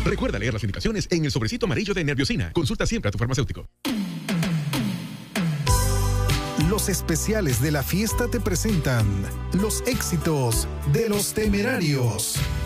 Recuerda leer las indicaciones en el sobrecito amarillo de Nerviosina. Consulta siempre a tu farmacéutico. Los especiales de la fiesta te presentan los éxitos de Los Temerarios.